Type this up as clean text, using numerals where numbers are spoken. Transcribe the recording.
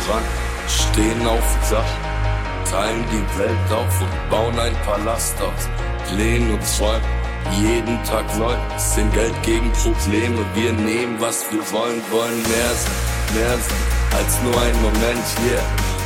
Strand, stehen auf dem Dach, teilen die Welt auf und bauen ein Palast aus. Lehnen uns voll, jeden Tag neu, sind Geld gegen Probleme. Wir nehmen, was wir wollen, wollen mehr sein als nur ein Moment hier.